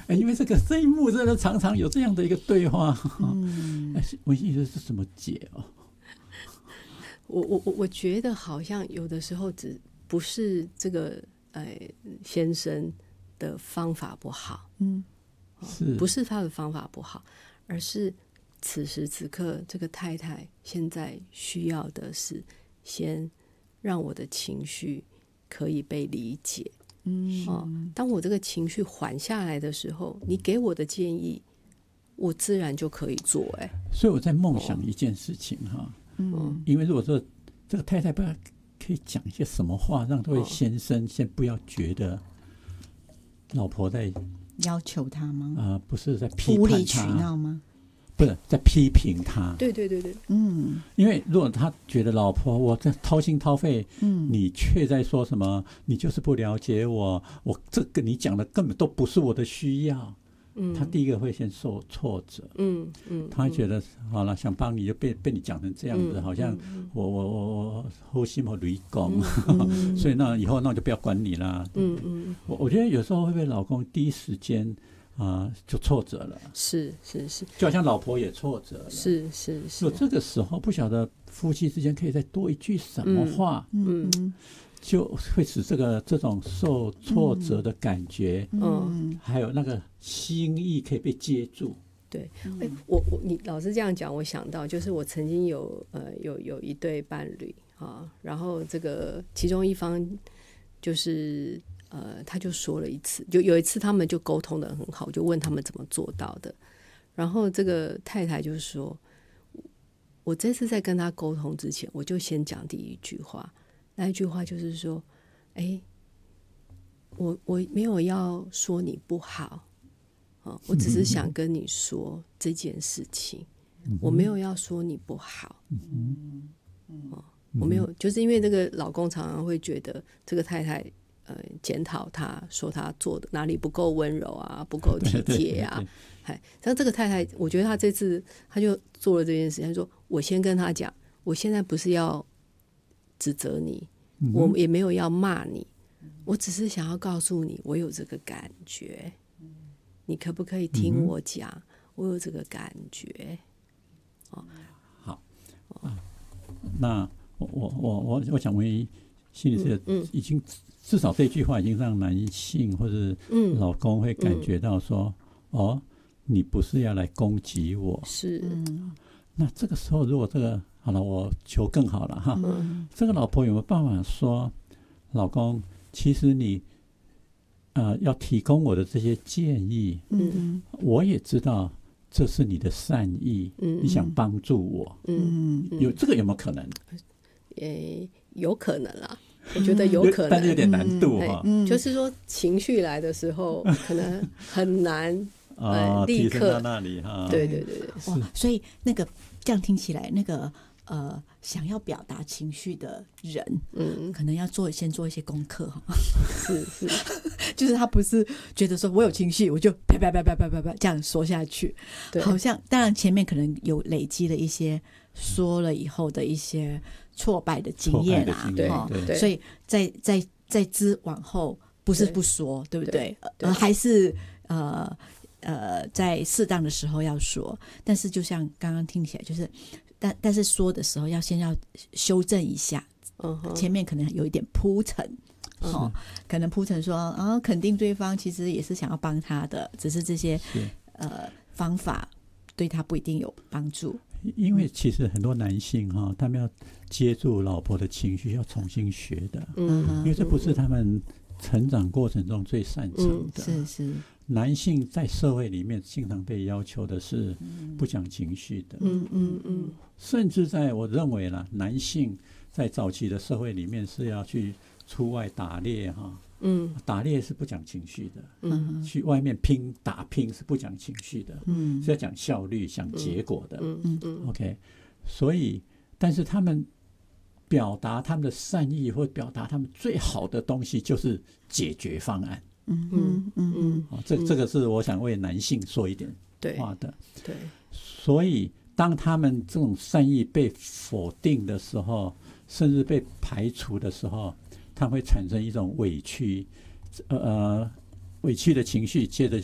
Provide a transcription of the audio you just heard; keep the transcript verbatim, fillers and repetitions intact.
哎，因为这个这一幕真的常常有这样的一个对话，嗯，文心是怎么解哦？ 我我我我觉得好像有的时候只不是这个呃先生的方法不好， 嗯，是不是他的方法不好，而是此时此刻这个太太现在需要的是先让我的情绪可以被理解。嗯、哦，当我这个情绪缓下来的时候，你给我的建议，我自然就可以做。哎， 所以我在梦想一件事情哈，嗯，因为如果说这个太太不知道可以讲一些什么话，让这位先生先不要觉得老婆在要求他吗？ 啊、呃，不是在批判他， 无理取闹吗？ 不是在批评他。 对对对对， 嗯， 因为如果他觉得老婆我在掏心掏肺，嗯，你却在说什么，你就是不了解我，我这个你讲的根本都不是我的需要。嗯，他第一个会先受挫折，嗯嗯，他会觉得好了，想帮你就被被你讲成这样子，嗯、好像我我我我好心和雷公，嗯、所以那以后那我就不要管你啦。嗯嗯，我我觉得有时候会被老公第一时间啊、呃、就挫折了， 是是是， 就好像老婆也挫折了， 是是是。 所以这个时候不晓得夫妻之间可以再多一句什么话，嗯。嗯就会使这个这种受挫折的感觉，嗯，还有那个心意可以被接住。 对，欸、我我你老是这样讲，我想到就是我曾经有呃有有一对伴侣啊，然后这个其中一方就是呃他就说了一次，就有一次他们就沟通得很好，就问他们怎么做到的，然后这个太太就说，我这次在跟他沟通之前，我就先讲第一句话。那一句话就是说，哎，我我没有要说你不好，哦，我只是想跟你说这件事情，嗯、我没有要说你不好，嗯哦、我没有，就是因为这个老公常常会觉得这个太太呃检讨他，说他做的哪里不够温柔啊，不够体贴啊，哎，但这个太太，我觉得他这次他就做了这件事，他说我先跟他讲，我现在不是要指责你，我也没有要骂你，我只是想要告诉你我有这个感觉，你可不可以听我讲、嗯、我有这个感觉、哦、 好、啊、那我我我我想问心理师、嗯嗯、已经至少这句话已经让男性或者老公会感觉到说、嗯、哦你不是要来攻击我， 是、嗯、 那这个时候如果这个好了，我求更好了哈、嗯。这个老婆有没有办法说，老公，其实你呃要提供我的这些建议，嗯，我也知道这是你的善意，嗯，你想帮助我，嗯，有这个有没有可能？ 诶，有可能啦，我觉得有可能， 但是有点难度哈、 嗯。就是说情绪来的时候，可能很难啊、呃， 立刻提升到那里哈。 对对对对， 哇，所以那个这样听起来那个。呃，想要表达情绪的人，嗯，可能要做先做一些功课哈。 是是， 就是他不是觉得说我有情绪，我就啪啪啪啪啪啪啪这样说下去，对，好像当然前面可能有累积了一些说了以后的一些挫败的经验啊， 对、 哦、 对， 所以在在在之往后不是不说， 对, 对不对？呃，还是呃呃在适当的时候要说，但是就像刚刚听起来就是。但但是说的时候要先要修正一下，嗯、前面可能有一点铺陈，哦，可能铺陈说啊，肯定对方其实也是想要帮他的，只是这些呃方法对他不一定有帮助。 因为其实很多男性哈、哦，他们要接住老婆的情绪，要重新学的，嗯，因为这不是他们成长过程中最擅长的， 嗯、是是。 男性在社会里面经常被要求的是不讲情绪的，嗯嗯嗯，甚至在我认为啦，男性在早期的社会里面是要去出外打猎哈，嗯，打猎是不讲情绪的，嗯，去外面拼打拼是不讲情绪的，嗯，是要讲效率、讲结果的，嗯嗯嗯 ，OK， 所以但是他们表达他们的善意或表达他们最好的东西就是解决方案。嗯嗯嗯嗯，这这个是我想为男性说一点话的。 对，对， 所以当他们这种善意被否定的时候，甚至被排除的时候，他会产生一种委屈，呃，委屈的情绪，接着就